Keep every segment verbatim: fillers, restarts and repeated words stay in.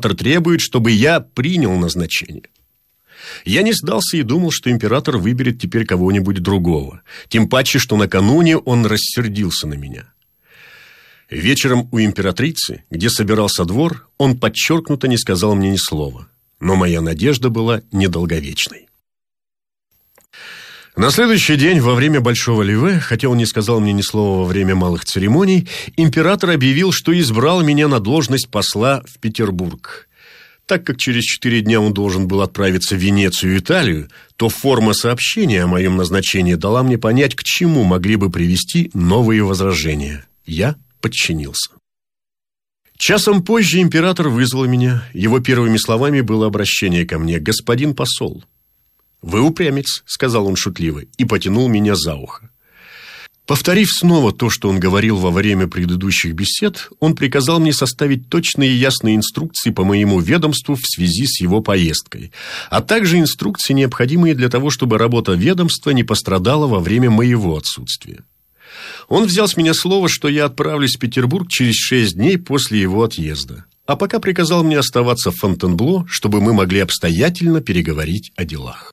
император требует, чтобы я принял назначение. Я не сдался и думал, что император выберет теперь кого-нибудь другого. Тем паче, что накануне он рассердился на меня. Вечером у императрицы, где собирался двор, он подчеркнуто не сказал мне ни слова. Но моя надежда была недолговечной. На следующий день, во время Большого Леве, хотя он не сказал мне ни слова во время малых церемоний, император объявил, что избрал меня на должность посла в Петербург. Так как через четыре дня он должен был отправиться в Венецию и Италию, то форма сообщения о моем назначении дала мне понять, к чему могли бы привести новые возражения. Я подчинился. Часом позже император вызвал меня. Его первыми словами было обращение ко мне: «Господин посол». «Вы упрямец», — сказал он шутливо, и потянул меня за ухо. Повторив снова то, что он говорил во время предыдущих бесед, он приказал мне составить точные и ясные инструкции по моему ведомству в связи с его поездкой, а также инструкции, необходимые для того, чтобы работа ведомства не пострадала во время моего отсутствия. Он взял с меня слово, что я отправлюсь в Петербург через шесть дней после его отъезда, а пока приказал мне оставаться в Фонтенбло, чтобы мы могли обстоятельно переговорить о делах.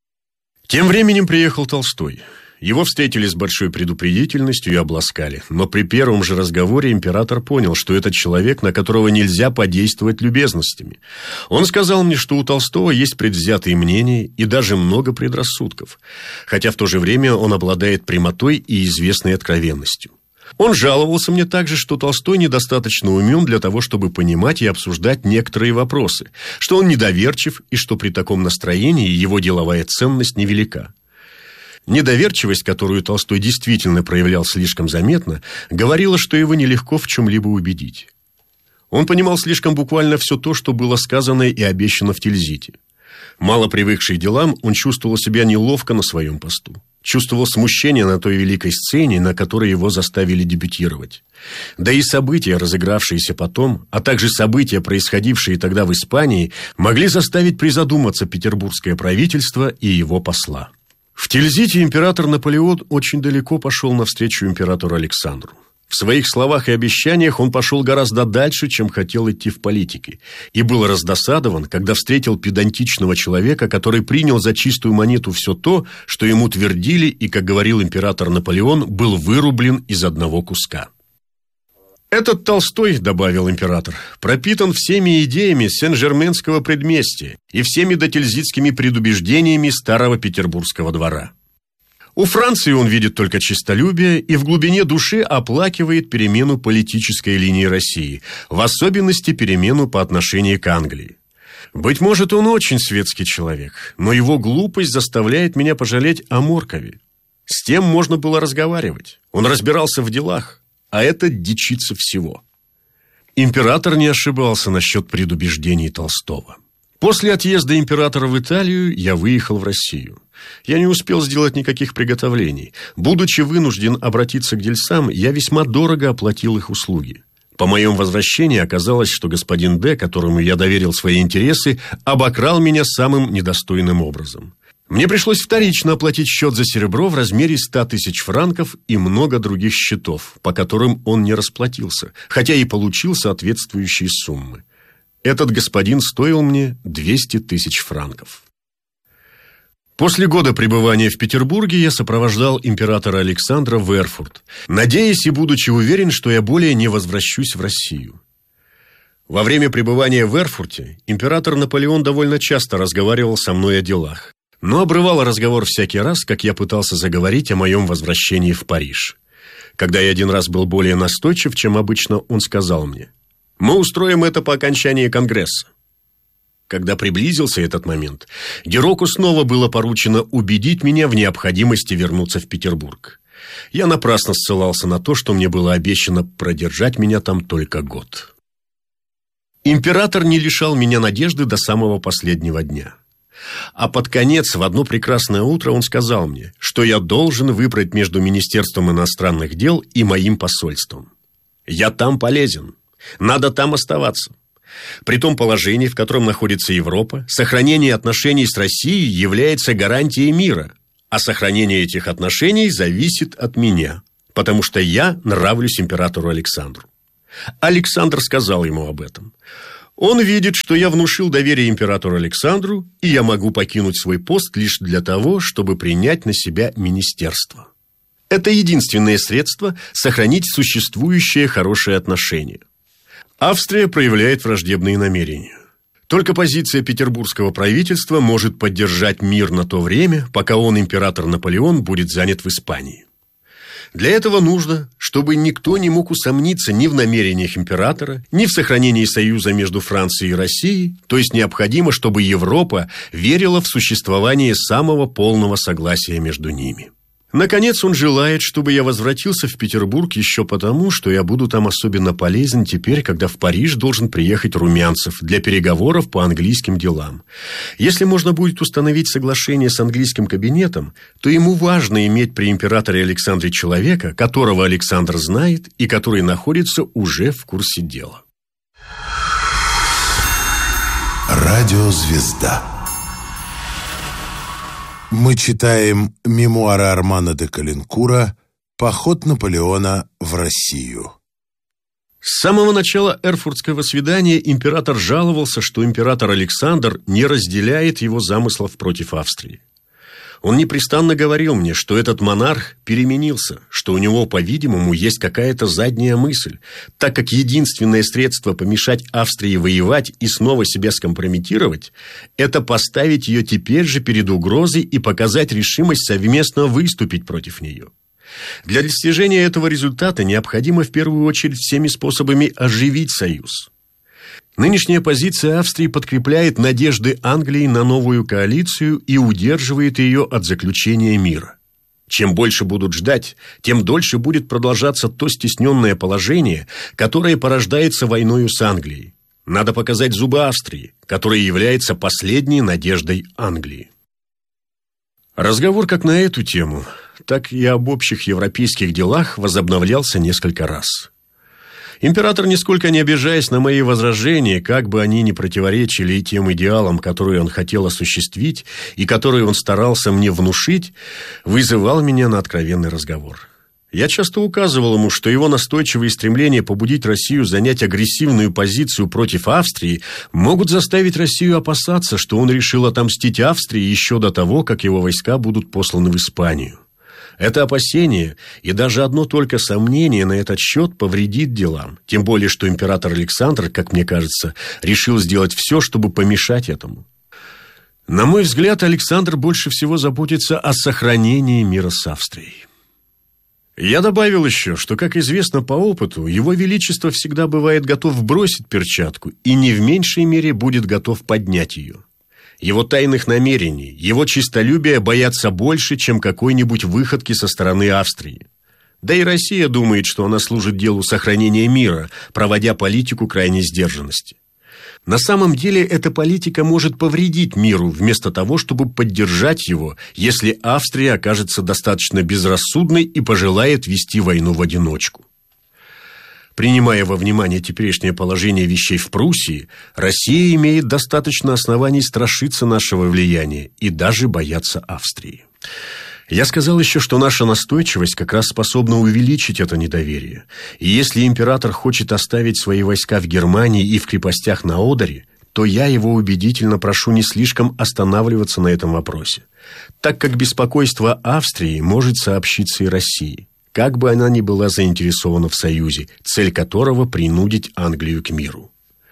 Тем временем приехал Толстой. Его встретили с большой предупредительностью и обласкали. Но при первом же разговоре император понял, что это человек, на которого нельзя подействовать любезностями. Он сказал мне, что у Толстого есть предвзятые мнения и даже много предрассудков, хотя в то же время он обладает прямотой и известной откровенностью. Он жаловался мне также, что Толстой недостаточно умен для того, чтобы понимать и обсуждать некоторые вопросы, что он недоверчив и что при таком настроении его деловая ценность невелика. Недоверчивость, которую Толстой действительно проявлял слишком заметно, говорила, что его нелегко в чем-либо убедить. Он понимал слишком буквально все то, что было сказано и обещано в Тильзите. Мало привыкший к делам, он чувствовал себя неловко на своем посту. Чувствовал смущение на той великой сцене, на которой его заставили дебютировать. Да и события, разыгравшиеся потом, а также события, происходившие тогда в Испании, могли заставить призадуматься петербургское правительство и его посла. В Тильзите император Наполеон очень далеко пошел навстречу императору Александру. В своих словах и обещаниях он пошел гораздо дальше, чем хотел идти в политике, и был раздосадован, когда встретил педантичного человека, который принял за чистую монету все то, что ему твердили, и, как говорил император Наполеон, был вырублен из одного куска. «Этот Толстой, — добавил император, — пропитан всеми идеями Сен-Жерменского предместья и всеми дотильзитскими предубеждениями старого петербургского двора. У Франции он видит только честолюбие и в глубине души оплакивает перемену политической линии России, в особенности перемену по отношению к Англии. Быть может, он очень светский человек, но его глупость заставляет меня пожалеть о Моркове. С тем можно было разговаривать. Он разбирался в делах, а это дичится всего». Император не ошибался насчет предубеждений Толстого. После отъезда императора в Италию я выехал в Россию. Я не успел сделать никаких приготовлений. Будучи вынужден обратиться к дельцам, я весьма дорого оплатил их услуги. По моем возвращении оказалось, что господин Д., которому я доверил свои интересы, обокрал меня самым недостойным образом. Мне пришлось вторично оплатить счет за серебро в размере ста тысяч франков и много других счетов, по которым он не расплатился, хотя и получил соответствующие суммы. Этот господин стоил мне двести тысяч франков. После года пребывания в Петербурге я сопровождал императора Александра в Эрфурт, надеясь и будучи уверен, что я более не возвращусь в Россию. Во время пребывания в Эрфурте император Наполеон довольно часто разговаривал со мной о делах, но обрывал разговор всякий раз, как я пытался заговорить о моем возвращении в Париж. Когда я один раз был более настойчив, чем обычно, он сказал мне: «Мы устроим это по окончании Конгресса». Когда приблизился этот момент, Героку снова было поручено убедить меня в необходимости вернуться в Петербург. Я напрасно ссылался на то, что мне было обещано продержать меня там только год. Император не лишал меня надежды до самого последнего дня. А под конец, в одно прекрасное утро, он сказал мне, что я должен выбрать между Министерством иностранных дел и моим посольством. Я там полезен. Надо там оставаться. При том положении, в котором находится Европа, сохранение отношений с Россией является гарантией мира, а сохранение этих отношений зависит от меня, потому что я нравлюсь императору Александру. Александр сказал ему об этом. Он видит, что я внушил доверие императору Александру, и я могу покинуть свой пост лишь для того, чтобы принять на себя министерство. Это единственное средство сохранить существующее хорошее отношение. Австрия проявляет враждебные намерения. Только позиция петербургского правительства может поддержать мир на то время, пока он, император Наполеон, будет занят в Испании. Для этого нужно, чтобы никто не мог усомниться ни в намерениях императора, ни в сохранении союза между Францией и Россией, то есть необходимо, чтобы Европа верила в существование самого полного согласия между ними. Наконец, он желает, чтобы я возвратился в Петербург еще потому, что я буду там особенно полезен теперь, когда в Париж должен приехать Румянцев для переговоров по английским делам. Если можно будет установить соглашение с английским кабинетом, то ему важно иметь при императоре Александре человека, которого Александр знает и который находится уже в курсе дела. Радиозвезда. Мы читаем мемуары Армана де Калинкура «Поход Наполеона в Россию». С самого начала эрфуртского свидания император жаловался, что император Александр не разделяет его замыслов против Австрии. Он непрестанно говорил мне, что этот монарх переменился, что у него, по-видимому, есть какая-то задняя мысль, так как единственное средство помешать Австрии воевать и снова себя скомпрометировать – это поставить ее теперь же перед угрозой и показать решимость совместно выступить против нее. Для достижения этого результата необходимо в первую очередь всеми способами оживить союз. Нынешняя позиция Австрии подкрепляет надежды Англии на новую коалицию и удерживает ее от заключения мира. Чем больше будут ждать, тем дольше будет продолжаться то стесненное положение, которое порождается войною с Англией. Надо показать зубы Австрии, которая является последней надеждой Англии. Разговор как на эту тему, так и об общих европейских делах возобновлялся несколько раз. Император, нисколько не обижаясь на мои возражения, как бы они ни противоречили тем идеалам, которые он хотел осуществить и которые он старался мне внушить, вызывал меня на откровенный разговор. Я часто указывал ему, что его настойчивые стремления побудить Россию занять агрессивную позицию против Австрии могут заставить Россию опасаться, что он решил отомстить Австрии еще до того, как его войска будут посланы в Испанию. Это опасение и даже одно только сомнение на этот счет повредит делам, тем более, что император Александр, как мне кажется, решил сделать все, чтобы помешать этому. На мой взгляд, Александр больше всего заботится о сохранении мира с Австрией. Я добавил еще, что, как известно по опыту, его величество всегда бывает готов бросить перчатку и не в меньшей мере будет готов поднять ее. Его тайных намерений, его честолюбия боятся больше, чем какой-нибудь выходки со стороны Австрии. Да и Россия думает, что она служит делу сохранения мира, проводя политику крайней сдержанности. На самом деле эта политика может повредить миру, вместо того, чтобы поддержать его, если Австрия окажется достаточно безрассудной и пожелает вести войну в одиночку. Принимая во внимание теперешнее положение вещей в Пруссии, Россия имеет достаточно оснований страшиться нашего влияния и даже бояться Австрии. Я сказал еще, что наша настойчивость как раз способна увеличить это недоверие. И если император хочет оставить свои войска в Германии и в крепостях на Одере, то я его убедительно прошу не слишком останавливаться на этом вопросе, так как беспокойство Австрии может сообщиться и России, как бы она ни была заинтересована в союзе, цель которого принудить Англию к миру.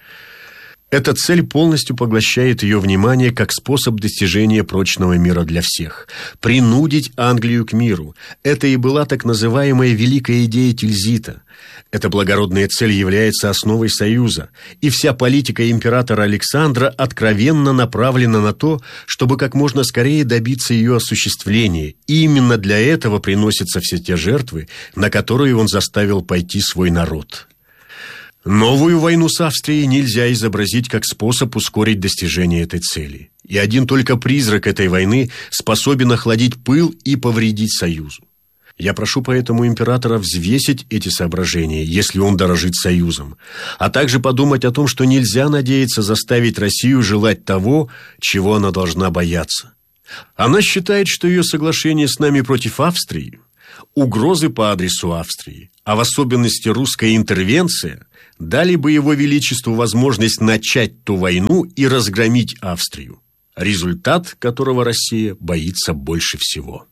Эта цель полностью поглощает ее внимание как способ достижения прочного мира для всех. Принудить Англию к миру. Это и была так называемая великая идея Тильзита. Эта благородная цель является основой союза, и вся политика императора Александра откровенно направлена на то, чтобы как можно скорее добиться ее осуществления. И именно для этого приносятся все те жертвы, на которые он заставил пойти свой народ. Новую войну с Австрией нельзя изобразить как способ ускорить достижение этой цели. И один только призрак этой войны способен охладить пыл и повредить союзу. Я прошу поэтому императора взвесить эти соображения, если он дорожит союзом, а также подумать о том, что нельзя надеяться заставить Россию желать того, чего она должна бояться. Она считает, что ее соглашение с нами против Австрии угрозы по адресу Австрии, а в особенности русская интервенция, дали бы его величеству возможность начать ту войну и разгромить Австрию, результат которого Россия боится больше всего.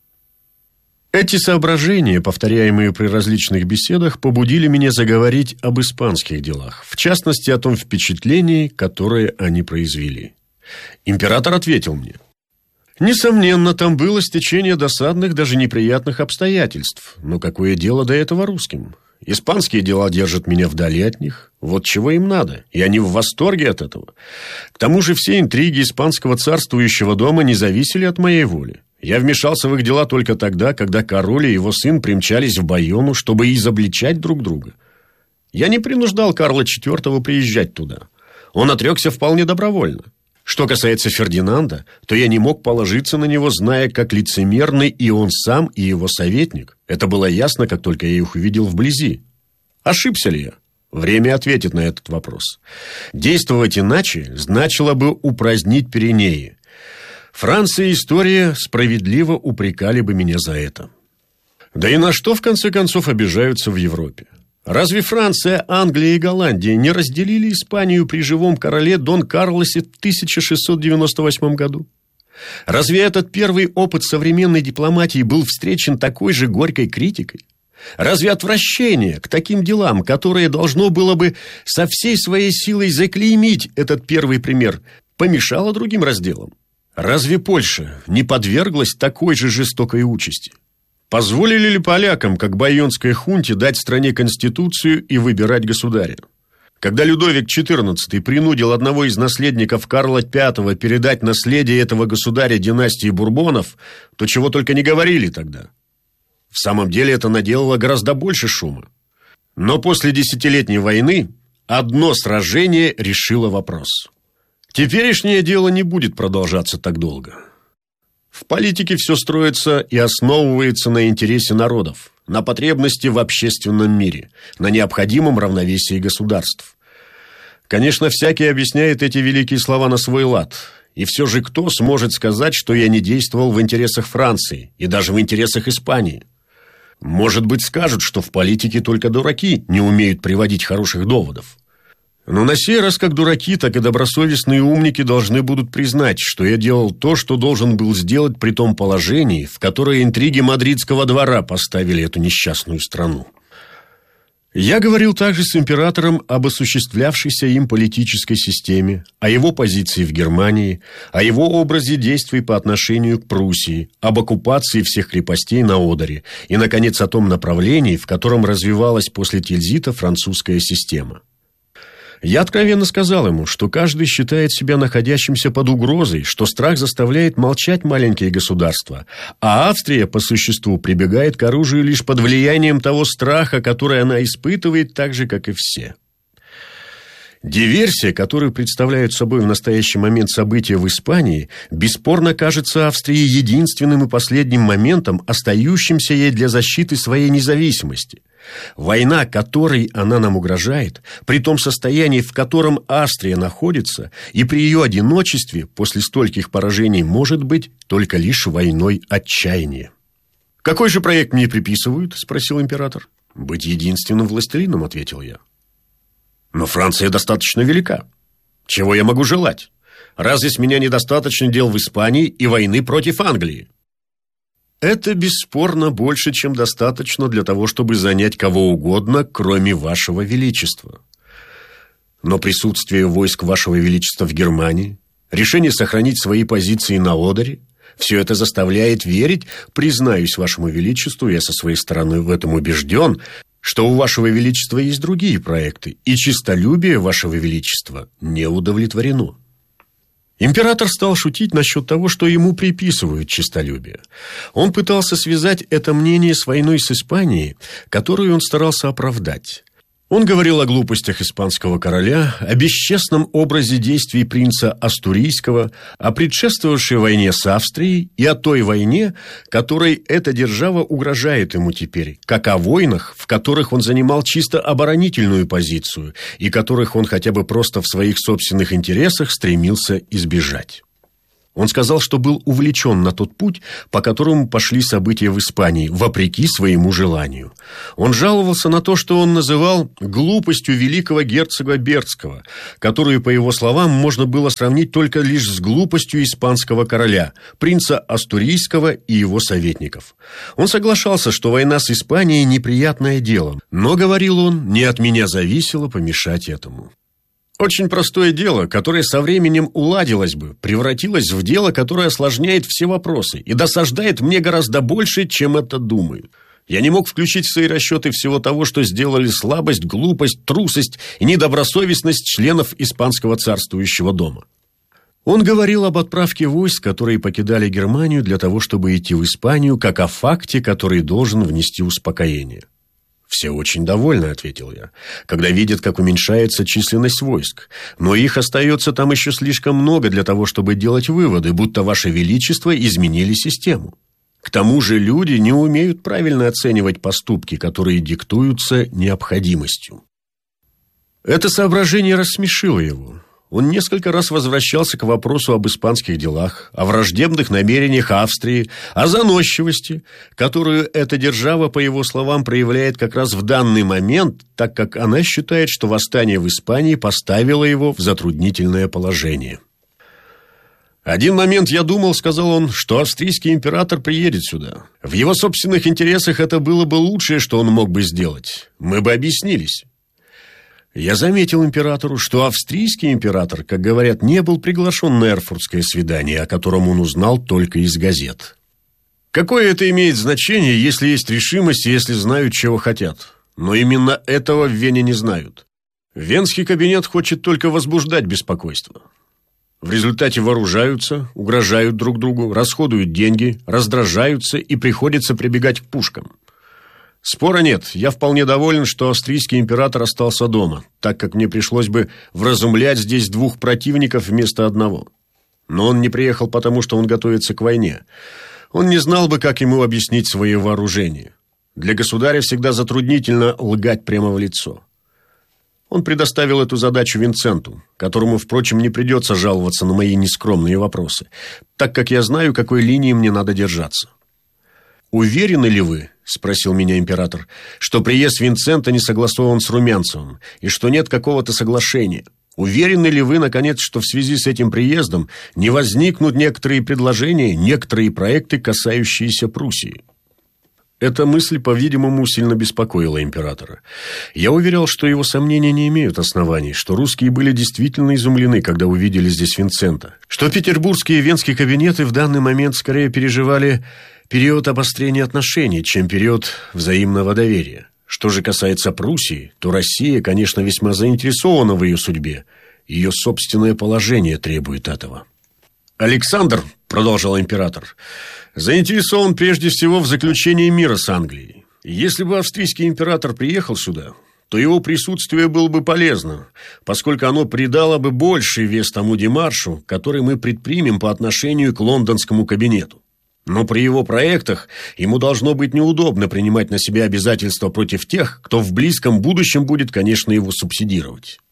Эти соображения, повторяемые при различных беседах, побудили меня заговорить об испанских делах, в частности, о том впечатлении, которое они произвели. Император ответил мне: «Несомненно, там было стечение досадных, даже неприятных обстоятельств, но какое дело до этого русским? Испанские дела держат меня вдали от них, вот чего им надо, и они в восторге от этого. К тому же все интриги испанского царствующего дома не зависели от моей воли. Я вмешался в их дела только тогда, когда король и его сын примчались в Байону, чтобы изобличать друг друга. Я не принуждал Карла четвёртого приезжать туда. Он отрекся вполне добровольно. Что касается Фердинанда, то я не мог положиться на него, зная, как лицемерны и он сам, и его советник. Это было ясно, как только я их увидел вблизи. Ошибся ли я? Время ответит на этот вопрос. Действовать иначе значило бы упразднить Пиренеи. Франция и история справедливо упрекали бы меня за это. Да и на что, в конце концов, обижаются в Европе? Разве Франция, Англия и Голландия не разделили Испанию при живом короле Дон Карлосе в тысяча шестьсот девяносто восьмом году? Разве этот первый опыт современной дипломатии был встречен такой же горькой критикой? Разве отвращение к таким делам, которое должно было бы со всей своей силой заклеймить этот первый пример, помешало другим разделам? Разве Польша не подверглась такой же жестокой участи? Позволили ли полякам, как байонской хунте, дать стране конституцию и выбирать государя? Когда Людовик четырнадцатый принудил одного из наследников Карла пятого передать наследие этого государя династии Бурбонов, то чего только не говорили тогда. В самом деле это наделало гораздо больше шума. Но после десятилетней войны одно сражение решило вопрос. Теперешнее дело не будет продолжаться так долго. В политике все строится и основывается на интересе народов, на потребности в общественном мире, на необходимом равновесии государств. Конечно, всякий объясняет эти великие слова на свой лад. И все же кто сможет сказать, что я не действовал в интересах Франции и даже в интересах Испании? Может быть, скажут, что в политике только дураки не умеют приводить хороших доводов. Но на сей раз как дураки, так и добросовестные умники должны будут признать, что я делал то, что должен был сделать при том положении, в которое интриги мадридского двора поставили эту несчастную страну. Я говорил также с императором об осуществлявшейся им политической системе, о его позиции в Германии, о его образе действий по отношению к Пруссии, об оккупации всех крепостей на Одере и, наконец, о том направлении, в котором развивалась после Тильзита французская система. Я откровенно сказал ему, что каждый считает себя находящимся под угрозой, что страх заставляет молчать маленькие государства, а Австрия, по существу, прибегает к оружию лишь под влиянием того страха, который она испытывает так же, как и все. Диверсия, которую представляют собой в настоящий момент события в Испании, бесспорно кажется Австрии единственным и последним моментом, остающимся ей для защиты своей независимости. Война, которой она нам угрожает, при том состоянии, в котором Австрия находится, и при ее одиночестве после стольких поражений может быть только лишь войной отчаяния. «Какой же проект мне приписывают?» – спросил император. «Быть единственным властелином», – ответил я. «Но Франция достаточно велика. Чего я могу желать? Разве с меня недостаточно дел в Испании и войны против Англии?» «Это бесспорно больше, чем достаточно для того, чтобы занять кого угодно, кроме вашего величества. Но присутствие войск вашего величества в Германии, решение сохранить свои позиции на Одере, все это заставляет верить, признаюсь вашему величеству, я со своей стороны в этом убежден, что у вашего величества есть другие проекты, и честолюбие вашего величества не удовлетворено». Император стал шутить насчет того, что ему приписывают честолюбие. Он пытался связать это мнение с войной с Испанией, которую он старался оправдать. Он говорил о глупостях испанского короля, о бесчестном образе действий принца Астурийского, о предшествовавшей войне с Австрией и о той войне, которой эта держава угрожает ему теперь, как о войнах, в которых он занимал чисто оборонительную позицию и которых он хотя бы просто в своих собственных интересах стремился избежать. Он сказал, что был увлечен на тот путь, по которому пошли события в Испании, вопреки своему желанию. Он жаловался на то, что он называл глупостью великого герцога Бердского, которую, по его словам, можно было сравнить только лишь с глупостью испанского короля, принца Астурийского и его советников. Он соглашался, что война с Испанией неприятное дело, но, говорил он, не от меня зависело помешать этому. Очень простое дело, которое со временем уладилось бы, превратилось в дело, которое осложняет все вопросы и досаждает мне гораздо больше, чем это думают. Я не мог включить в свои расчеты всего того, что сделали слабость, глупость, трусость и недобросовестность членов испанского царствующего дома. Он говорил об отправке войск, которые покидали Германию для того, чтобы идти в Испанию, как о факте, который должен внести успокоение. «Все очень довольны», — ответил я, «когда видят, как уменьшается численность войск. Но их остается там еще слишком много для того, чтобы делать выводы, будто Ваше Величество изменили систему. К тому же люди не умеют правильно оценивать поступки, которые диктуются необходимостью». Это соображение рассмешило его. Он несколько раз возвращался к вопросу об испанских делах, о враждебных намерениях Австрии, о заносчивости, которую эта держава, по его словам, проявляет как раз в данный момент, так как она считает, что восстание в Испании поставило его в затруднительное положение. «Один момент я думал, — сказал он, — что австрийский император приедет сюда. В его собственных интересах это было бы лучшее, что он мог бы сделать. Мы бы объяснились». Я заметил императору, что австрийский император, как говорят, не был приглашен на эрфуртское свидание, о котором он узнал только из газет. Какое это имеет значение, если есть решимость и если знают, чего хотят? Но именно этого в Вене не знают. Венский кабинет хочет только возбуждать беспокойство. В результате вооружаются, угрожают друг другу, расходуют деньги, раздражаются и приходится прибегать к пушкам. Спора нет, я вполне доволен, что австрийский император остался дома, так как мне пришлось бы вразумлять здесь двух противников вместо одного. Но он не приехал потому, что он готовится к войне. Он не знал бы, как ему объяснить свое вооружение. Для государя всегда затруднительно лгать прямо в лицо. Он предоставил эту задачу Винценту, которому, впрочем, не придется жаловаться на мои нескромные вопросы, так как я знаю, какой линии мне надо держаться. «Уверены ли вы, — спросил меня император, — что приезд Винцента не согласован с Румянцевым, и что нет какого-то соглашения? Уверены ли вы, наконец, что в связи с этим приездом не возникнут некоторые предложения, некоторые проекты, касающиеся Пруссии?» Эта мысль, по-видимому, сильно беспокоила императора. Я уверял, что его сомнения не имеют оснований, что русские были действительно изумлены, когда увидели здесь Винцента, что петербургские и венские кабинеты в данный момент скорее переживали период обострения отношений, чем период взаимного доверия. Что же касается Пруссии, то Россия, конечно, весьма заинтересована в ее судьбе. Ее собственное положение требует этого. «Александр, — продолжал император, — заинтересован прежде всего в заключении мира с Англией. Если бы австрийский император приехал сюда, то его присутствие было бы полезно, поскольку оно придало бы больший вес тому демаршу, который мы предпримем по отношению к лондонскому кабинету. Но при его проектах ему должно быть неудобно принимать на себя обязательства против тех, кто в близком будущем будет, конечно, его субсидировать.